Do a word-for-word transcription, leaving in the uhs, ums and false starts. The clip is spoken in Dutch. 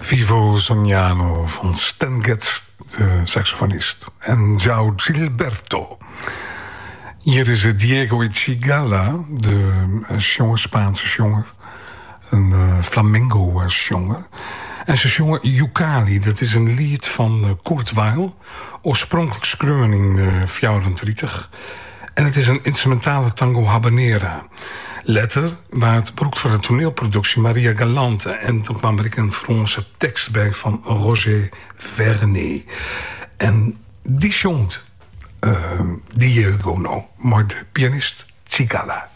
Vivo Sognano van Stan Getz, de saxofonist. En João Gilberto. Hier is het Diego Ichigala, de jonge Spaanse jongen. Een uh, flamengo-jongen. En ze zongen Yukali, dat is een lied van uh, Kurt Weill. Oorspronkelijk skreun uh, vierentwintig. En het is een instrumentale tango habanera. Letter, waar het beroept voor de toneelproductie Maria Galante. En toen kwam er een Franse tekst bij van Roger Vernet. En die zongt uh, Diego, no, maar de pianist Chigala.